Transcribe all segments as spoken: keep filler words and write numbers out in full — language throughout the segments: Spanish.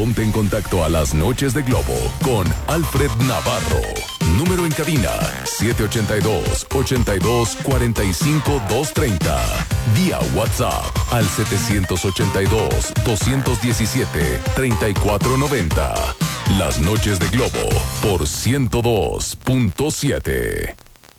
Ponte en contacto a las noches de Globo con Alfred Navarro. Número en cabina siete ocho dos, ocho dos, cuatro cinco, dos tres cero. Vía WhatsApp al siete ocho dos, dos uno siete, tres cuatro nueve cero. Las noches de Globo por ciento dos punto siete.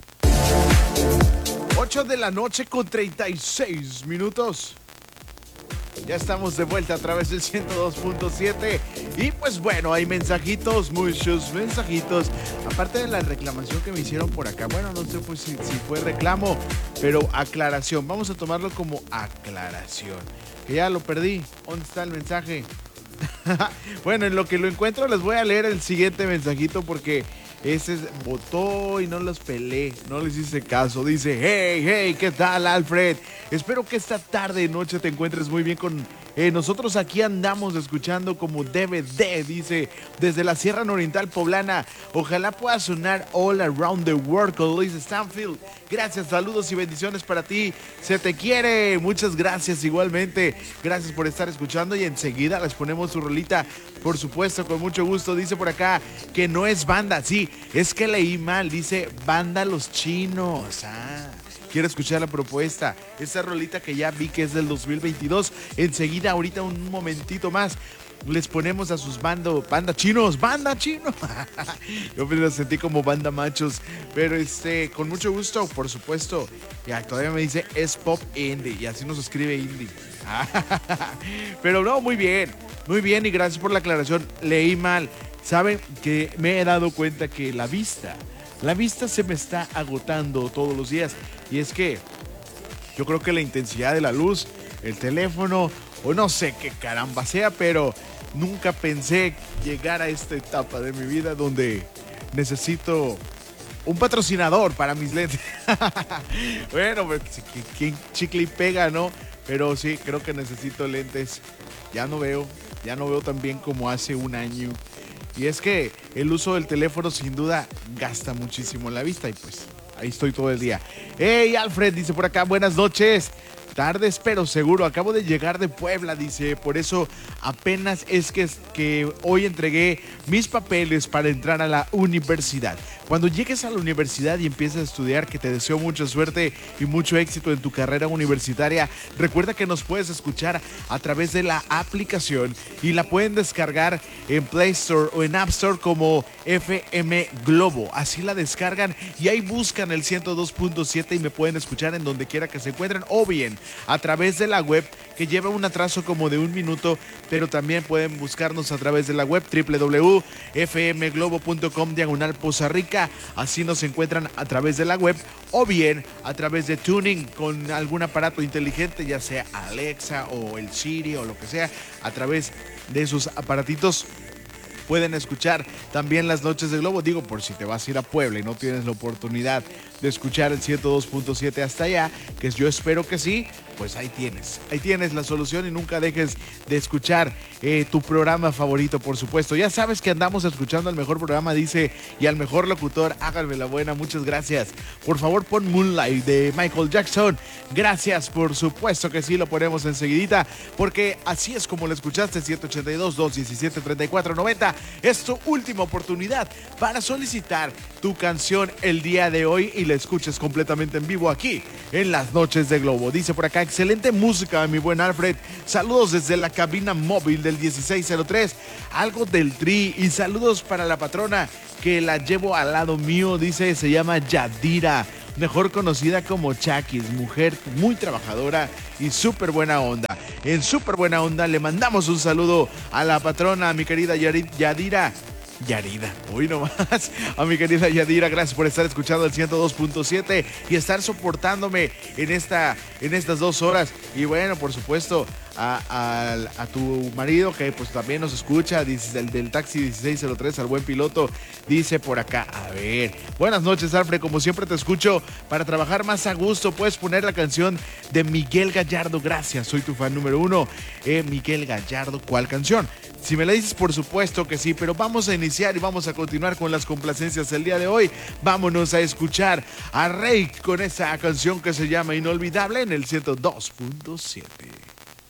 ocho de la noche con treinta y seis minutos. Ya estamos de vuelta a través del ciento dos punto siete. Y pues bueno, hay mensajitos, muchos mensajitos. Aparte de la reclamación que me hicieron por acá. Bueno, no sé pues, si, si fue reclamo, pero aclaración. Vamos a tomarlo como aclaración. Que ya lo perdí. ¿Dónde está el mensaje? Bueno, en lo que lo encuentro les voy a leer el siguiente mensajito porque ese votó y no los pelé, no les hice caso. Dice, hey, hey, ¿qué tal, Alfred? Espero que esta tarde y noche te encuentres muy bien con eh, nosotros. Aquí andamos escuchando como debe de, dice, desde la Sierra Nororiental Poblana. Ojalá pueda sonar all around the world con Luis Stanfield. Gracias, saludos y bendiciones para ti. Se te quiere. Muchas gracias igualmente. Gracias por estar escuchando y enseguida les ponemos su rolita. Por supuesto, con mucho gusto. Dice por acá que no es banda. Sí, es que leí mal. Dice banda Los Chinos. Ah, quiero escuchar la propuesta. Esa rolita que ya vi que es del dos mil veintidós. Enseguida, ahorita un momentito más, les ponemos a sus bandos, banda chinos, banda chino. Yo me lo sentí como banda machos, pero este, con mucho gusto, por supuesto. Ya, todavía me dice es pop indie y así nos escribe indie. Pero no, muy bien, muy bien y gracias por la aclaración. Leí mal. Saben que me he dado cuenta que la vista, la vista se me está agotando todos los días y es que yo creo que la intensidad de la luz, el teléfono o no sé qué caramba sea, pero nunca pensé llegar a esta etapa de mi vida donde necesito un patrocinador para mis lentes. Bueno, pues quien chicle y pega, ¿no? Pero sí, creo que necesito lentes. Ya no veo, ya no veo tan bien como hace un año. Y es que el uso del teléfono sin duda gasta muchísimo en la vista y pues ahí estoy todo el día. Hey, Alfred, dice por acá, buenas noches. Tardes, pero seguro. Acabo de llegar de Puebla, dice. Por eso apenas es que, que hoy entregué mis papeles para entrar a la universidad. Cuando llegues a la universidad y empieces a estudiar, que te deseo mucha suerte y mucho éxito en tu carrera universitaria, recuerda que nos puedes escuchar a través de la aplicación y la pueden descargar en Play Store o en App Store como F M Globo. Así la descargan y ahí buscan el ciento dos punto siete y me pueden escuchar en donde quiera que se encuentren o bien a través de la web, que lleva un atraso como de un minuto, pero también pueden buscarnos a través de la web doble u doble u doble u punto f m globo punto com diagonal Poza Rica. Así nos encuentran a través de la web o bien a través de Tuning con algún aparato inteligente, ya sea Alexa o el Siri o lo que sea. A través de esos aparatitos pueden escuchar también las noches de Globo. Digo, por si te vas a ir a Puebla y no tienes la oportunidad de escuchar el ciento dos punto siete hasta allá, que yo espero que sí, pues ahí tienes, ahí tienes la solución y nunca dejes de escuchar eh, tu programa favorito, por supuesto. Ya sabes que andamos escuchando al mejor programa, dice, y al mejor locutor, háganme la buena, muchas gracias. Por favor, pon Moonlight de Michael Jackson. Gracias, por supuesto que sí, lo ponemos enseguidita, porque así es como lo escuchaste, siete ocho dos, dos uno siete, tres cuatro nueve cero. Es tu última oportunidad para solicitar tu canción el día de hoy y la escuches completamente en vivo aquí en las noches de Globo. Dice por acá, excelente música, mi buen Alfred. Saludos desde la cabina móvil del dieciséis cero tres, algo del Tri, y saludos para la patrona que la llevo al lado mío, dice, se llama Yadira, mejor conocida como Chakis, mujer muy trabajadora y súper buena onda. En súper buena onda le mandamos un saludo a la patrona, a mi querida Yadira. Yarida, hoy nomás, a mi querida Yadira, gracias por estar escuchando el ciento dos punto siete y estar soportándome en, esta, en estas dos horas. Y bueno, por supuesto, a, a, a tu marido que pues también nos escucha, dice, el del taxi dieciséis cero tres, al buen piloto, dice por acá, a ver, buenas noches, Alfred, como siempre te escucho para trabajar más a gusto. Puedes poner la canción de Miguel Gallardo, gracias, soy tu fan número uno. eh, Miguel Gallardo, ¿cuál canción? Si me la dices, por supuesto que sí, pero vamos a iniciar y vamos a continuar con las complacencias el día de hoy. Vámonos a escuchar a Rey con esa canción que se llama Inolvidable en el ciento dos punto siete.